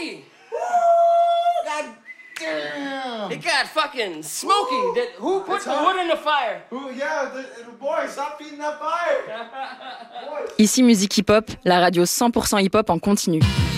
smoky. God damn. It got fucking smoky. Who put the wood in the fire? Boy, stop feeding that fire. Ici Musique Hip Hop, la radio 100% hip hop en continu.